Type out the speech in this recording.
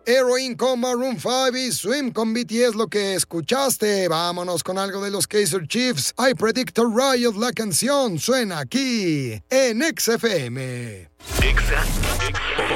Heroin con Maroon 5 y Swim con BTS lo que escuchaste. Vámonos con algo de los Kaiser Chiefs. I Predict a Riot, la canción suena aquí en XFM.